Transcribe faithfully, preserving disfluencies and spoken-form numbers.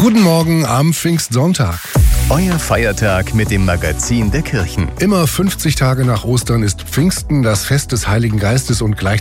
Guten Morgen am Pfingstsonntag. Euer Feiertag mit dem Magazin der Kirchen. Immer fünfzig Tage nach Ostern ist Pfingsten, das Fest des Heiligen Geistes und gleichzeitig